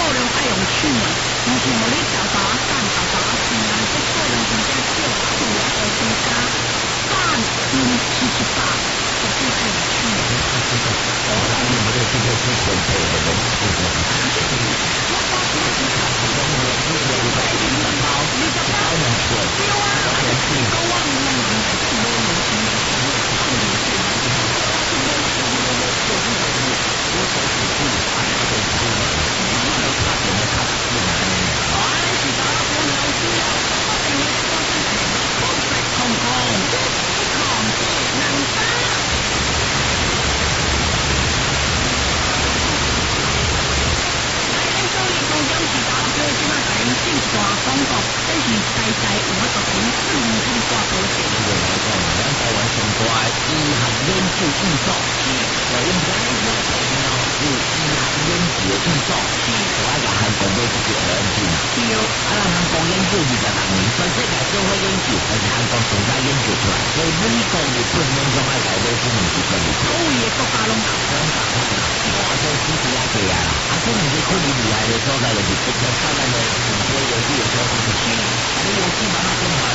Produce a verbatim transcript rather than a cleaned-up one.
量爱用抢的，唔是互你豆豆啊干豆豆啊钱啊，这数量真正少，数量会增加。干金七十八，绝对爱用抢的。 哦，那你们这今天是准备的东西是吗？ 我我我是讲，你十包，你十包两千，对啊，啊，就是讲我唔能用这个无用钱，放入去， 我手指住，还要手指住，你还要差点的卡住呢。 哦，安尼是打波老师啊，我定你这个是空白空空，一空一能打。所以重点是打波，即摆甲因进一大广告，这是代代有法度因四年去挂保险。 这个来讲，咱台湾上大医学研究预售，是，我用咱医学头脑是医学研究预售，是，我爱甲韩国买一个很紧。对，啊，咱韩国研究二十六年，全世界社会研究，但是韩国独家研究出来，所以美国、日本、美国爱来买这两支专利。 所有的国家拢有。 真大看啦，哇，这支持也济啊啦，啊，这两个可能厉害的所在就是，这个咱的很多游戏的时候就是，啊，你游戏慢慢变化。